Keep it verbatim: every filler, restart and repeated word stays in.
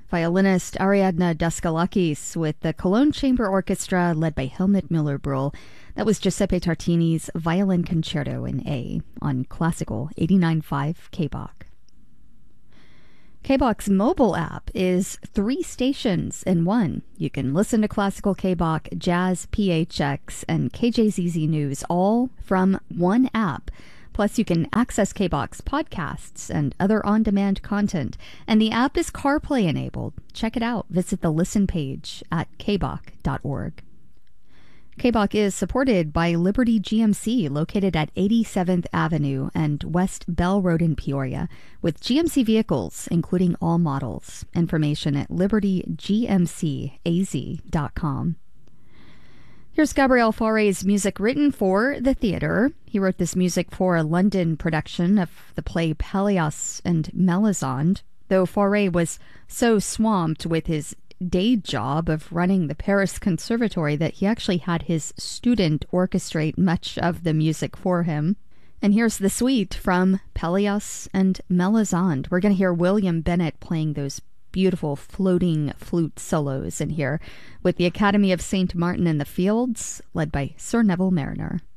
Violinist Ariadna Daskalakis with the Cologne Chamber Orchestra led by Helmut Müller-Brühl. That was Giuseppe Tartini's Violin Concerto in A on Classical eighty-nine point five K B O C. K B O C's mobile app is three stations in one. You can listen to Classical K B O C, Jazz, P H X, and K J Z Z News all from one app. Plus, you can access K B O C's podcasts and other on-demand content. And the app is CarPlay enabled. Check it out. Visit the listen page at k b o c dot org. K B O C is supported by Liberty G M C, located at eighty-seventh Avenue and West Bell Road in Peoria, with G M C vehicles, including all models. Information at liberty g m c a z dot com. Here's Gabriel Fauré's music written for the theater. He wrote this music for a London production of the play Pelléas and Melisande, though Fauré was so swamped with his day job of running the Paris Conservatory that he actually had his student orchestrate much of the music for him. And here's the suite from Pelléas and Melisande. We're going to hear William Bennett playing those beautiful floating flute solos in here with the Academy of Saint Martin in the Fields, led by Sir Neville Mariner.